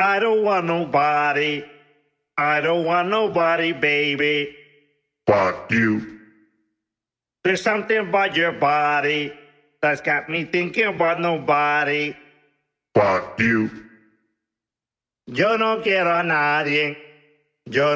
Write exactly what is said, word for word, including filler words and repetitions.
I don't want nobody. I don't want nobody, baby. Fuck you. There's something about your body that's got me thinking about nobody. Fuck you. Yo no quiero a nadie. Yo